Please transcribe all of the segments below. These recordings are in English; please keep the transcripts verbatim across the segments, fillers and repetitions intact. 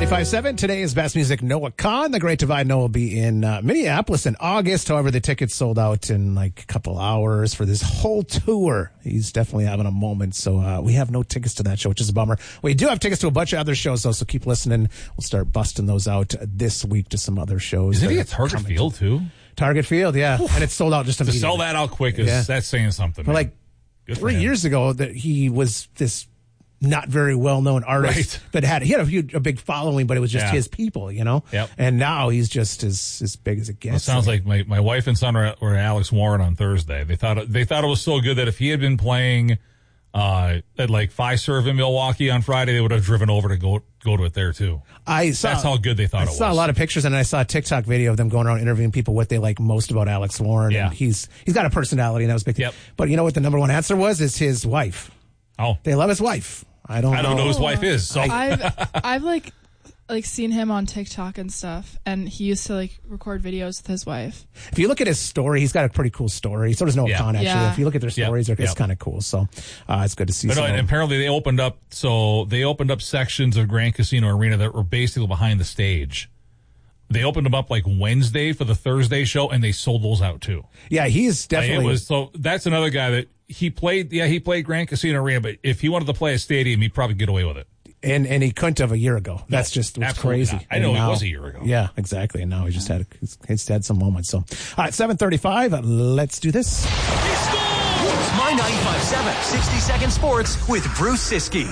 ninety-five point seven. Today is Best Music. Noah Kahn. The Great Divide. Noah will be in uh, Minneapolis in August. However, the tickets sold out in like a couple hours for this whole tour. He's definitely having a moment. So uh, we have no tickets to that show, which is a bummer. We do have tickets to a bunch of other shows, though, so keep listening. We'll start busting those out this week to some other shows. Isn't he at Target Field, too? Target Field, yeah. Oof. And it's sold out just to immediately. sell that out quick is yeah. that's saying something. For like Good three for years ago, that he was this not very well-known artist right. that had he had a huge a big following, but it was just yeah. his people, you know. Yep. And now he's just as as big as it gets. Well, it sounds like my, my wife and son were, were at Alex Warren on Thursday. They thought it, they thought it was so good that if he had been playing uh, at like Fiserv in Milwaukee on Friday, they would have driven over to go go to it there too. I saw that's how good they thought I it was. I saw a lot of pictures, and I saw a TikTok video of them going around interviewing people what they like most about Alex Warren. Yeah. And he's he's got a personality, and that was big. Yep. But you know what the number one answer was? Is his wife. Oh, they love his wife. I don't. I don't know, know who his wife is. So I've I've like like seen him on TikTok and stuff, and he used to like record videos with his wife. If you look at his story, he's got a pretty cool story. So does Noah yeah. Kahn, actually. Yeah. If you look at their stories, yep. it's yep. kind of cool. So uh, it's good to see. But no, and apparently they opened up. So they opened up sections of Grand Casino Arena that were basically behind the stage. They opened them up like Wednesday for the Thursday show, and they sold those out too. Yeah, he's definitely. It was, so that's another guy that he played. Yeah, he played Grand Casino Arena, but if he wanted to play a stadium, he'd probably get away with it. And and he couldn't have a year ago. That's just what's crazy. Not. I know now, it was a year ago. Yeah, exactly. And now he just had he's, he's had some moments. So, all right, seven thirty-five. Let's do this. It's My ninety-five point seven sixty second Sports with Bruce Siskey.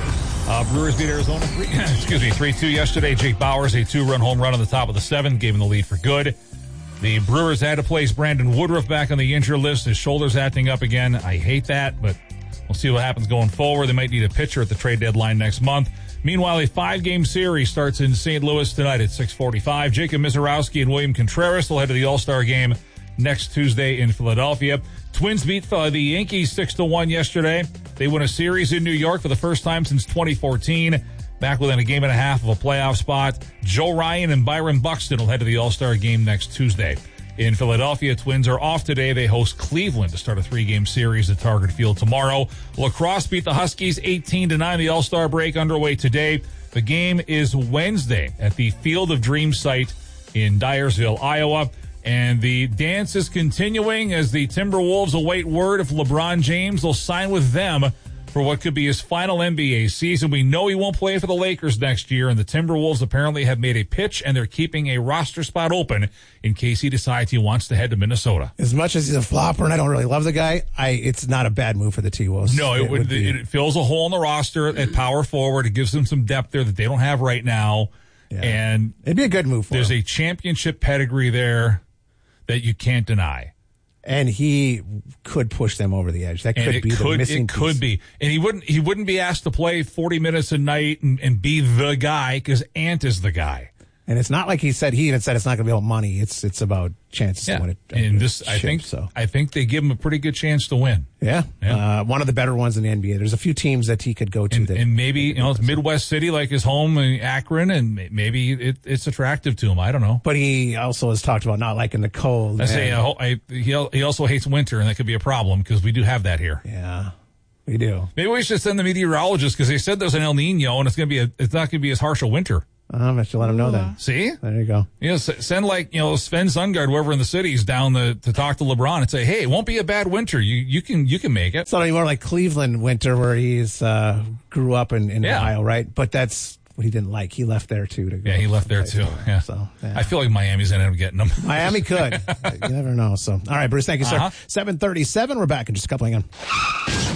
Uh, Brewers beat Arizona, three, excuse me, three two yesterday. Jake Bauers, a two-run home run on the top of the seventh, gave him the lead for good. The Brewers had to place Brandon Woodruff back on the injured list. His shoulder's acting up again. I hate that, but we'll see what happens going forward. They might need a pitcher at the trade deadline next month. Meanwhile, a five-game series starts in Saint Louis tonight at six forty-five. Jacob Misiorowski and William Contreras will head to the All-Star game next Tuesday in Philadelphia. Twins beat uh, the Yankees six to one yesterday. They win a series in New York for the first time since twenty fourteen. Back within a game and a half of a playoff spot. Joe Ryan and Byron Buxton will head to the All-Star game next Tuesday. In Philadelphia, Twins are off today. They host Cleveland to start a three-game series at Target Field tomorrow. Lacrosse beat the Huskies eighteen to nine. The All-Star break underway today. The game is Wednesday at the Field of Dreams site in Dyersville, Iowa. And the dance is continuing as the Timberwolves await word if LeBron James will sign with them for what could be his final N B A season. We know he won't play for the Lakers next year, and the Timberwolves apparently have made a pitch, and they're keeping a roster spot open in case he decides he wants to head to Minnesota. As much as he's a flopper, and I don't really love the guy, I it's not a bad move for the T-Wolves. No, it, it would, would be. It fills a hole in the roster at power forward. It gives them some depth there that they don't have right now. Yeah. And it'd be a good move for there's him. a championship pedigree there that you can't deny. And he could push them over the edge. That could and it be could, the missing It piece. could be. And he wouldn't he wouldn't be asked to play forty minutes a night and, and be the guy because Ant is the guy. And it's not like he said, he even said it's not going to be about money. It's it's about chances Yeah. to win it. And this, I ship, think, so. I think they give him a pretty good chance to win. Yeah. Yeah. Uh, one of the better ones in the N B A. There's a few teams that he could go to. And, that, and maybe, you know, it's Midwest City like his home in Akron, and maybe it, it's attractive to him. I don't know. But he also has talked about not liking the cold. I say, and- I, ho- I, he, al- he also hates winter, and that could be a problem because we do have that here. Yeah, we do. Maybe we should send the meteorologist because they said there's an El Nino, and it's going to be a, it's not going to be as harsh a winter. I'm going to let him know that. See? There you go. You know, s- send like, you know, Sven Sundgaard, whoever in the cities down the, to talk to LeBron and say, hey, it won't be a bad winter. You, you can, you can make it. It's not anymore like Cleveland winter where he's uh, grew up in, in Yeah. Ohio, right? But that's what he didn't like. He left there too. To go Yeah, he left there someplace too. else. Yeah. So yeah. I feel like Miami's ended up getting him. Miami could. You never know. So, all right, Bruce, thank you, sir. Uh-huh. seven thirty-seven. We're back in just a couple. Hang on.